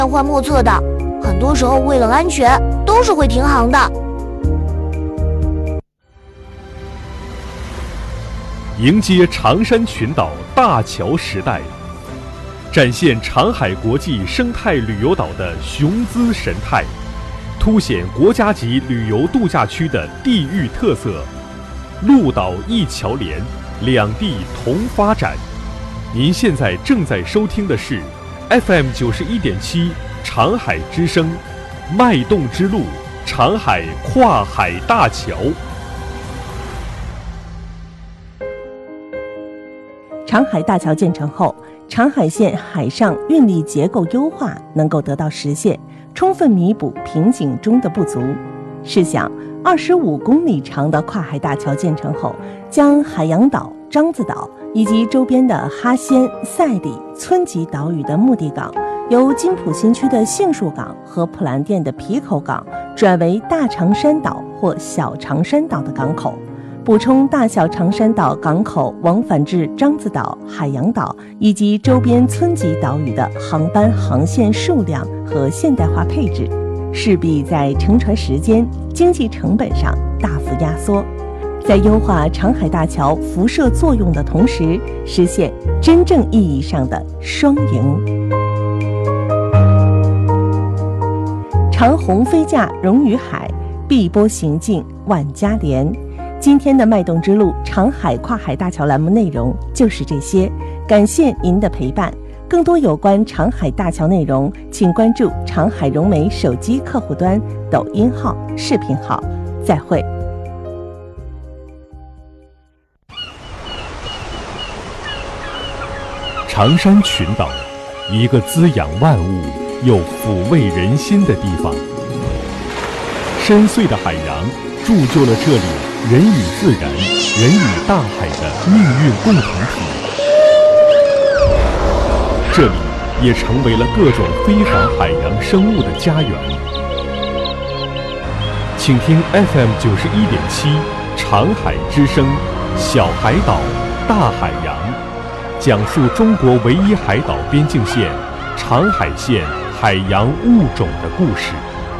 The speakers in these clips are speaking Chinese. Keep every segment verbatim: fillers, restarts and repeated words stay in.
换莫测的，很多时候为了安全都是会停航的。 迎接长山群岛大桥时代，展现长海国际生态旅游岛的雄姿神态，凸显国家级旅游度假区的地域特色，陆岛一桥连，两地同发展。您现在正在收听的是 F M 九十一点七长海之声，脉动之路，长海跨海大桥。 长海大桥建成后，长海线海上运力结构优化能够得到实现，充分弥补瓶颈中的不足。试想，二十五公里长的跨海大桥建成后，将海洋岛、獐子岛以及周边的哈仙、赛里、村级岛屿的目的港，由金浦新区的杏树港和普兰店的皮口港转为大长山岛或小长山岛的港口，补充大小长山岛港口往返至獐子岛、海洋岛以及周边村级岛屿的航班航线数量和现代化配置，势必在乘船时间、经济成本上大幅压缩，在优化长海大桥辐射作用的同时，实现真正意义上的双赢。长虹飞架融于海，碧波行进万家莲。今天的脉动之路长海跨海大桥栏目内容就是这些，感谢您的陪伴。更多有关长海大桥内容，请关注长海融媒手机客户端、抖音号、视频号。再会。 长山群岛，一个滋养万物又抚慰人心的地方。深邃的海洋铸就了这里人与自然、人与大海的命运共同体。这里也成为了各种非凡海洋生物的家园。请听 F M 九十一点七长海之声，小海岛，大海洋，讲述中国唯一海岛边境线长海线海洋物种的故事。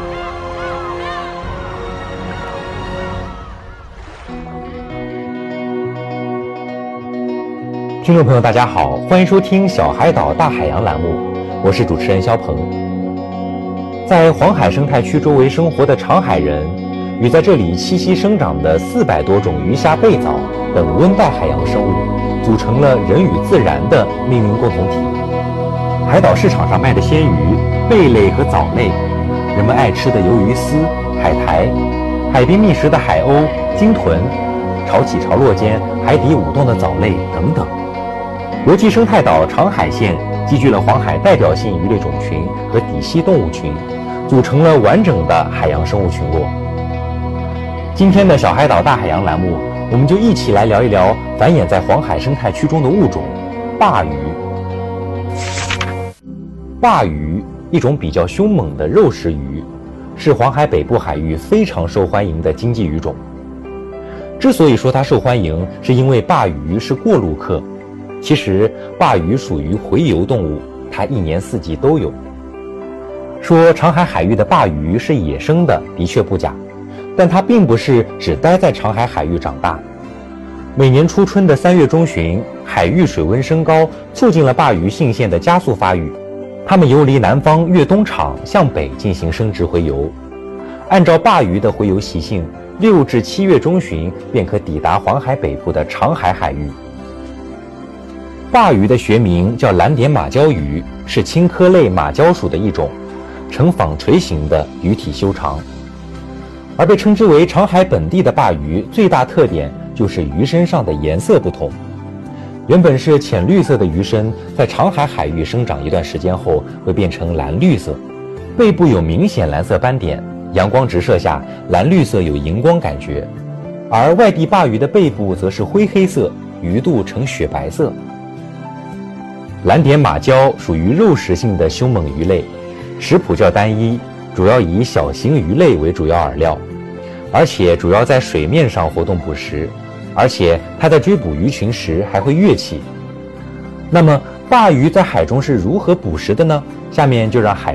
听众朋友大家好，欢迎收听小海岛大海洋栏目，我是主持人肖鹏。在黄海生态区周围生活的长海人，与在这里栖息生长的四百多种鱼虾贝藻等温带海洋生物，组成了人与自然的命运共同体。海岛市场上卖的鲜鱼、贝类和藻类，人们爱吃的鱿鱼丝、海苔，海边觅食的海鸥、鲸豚，潮起潮落间海底舞动的藻类等等。国际生态岛长海线集聚了黄海代表性鱼类种群和底栖动物群，组成了完整的海洋生物群落。今天的小海岛大海洋栏目，我们就一起来聊一聊繁衍在黄海生态区中的物种鲅鱼。鲅鱼，一种比较凶猛的肉食鱼，是黄海北部海域非常受欢迎的经济鱼种。之所以说它受欢迎，是因为鲅鱼是过路客。其实鲅鱼属于洄游动物，它一年四季都有。说长海海域的鲅鱼是野生的，的确不假，但它并不是只待在长海海域长大。每年初春的三月中旬，海域水温升高，促进了鲅鱼性腺的加速发育，它们游离南方越冬场向北进行生殖洄游。按照鲅鱼的洄游习性，六至七月中旬便可抵达黄海北部的长海海域。鲅鱼的学名叫蓝点马鲛鱼，是青科类马鲛属的一种，呈纺锤形的，鱼体修长。而被称之为长海本地的鲅鱼，最大特点就是鱼身上的颜色不同。原本是浅绿色的鱼身，在长海海域生长一段时间后会变成蓝绿色，背部有明显蓝色斑点，阳光直射下蓝绿色有荧光感觉。而外地鲅鱼的背部则是灰黑色，鱼肚呈雪白色。蓝点马鲛属于肉食性的凶猛鱼类，食谱较单一，主要以小型鱼类为主要饵料，而且主要在水面上活动捕食，而且它在追捕鱼群时还会跃起。那么鲅鱼在海中是如何捕食的呢？下面就让海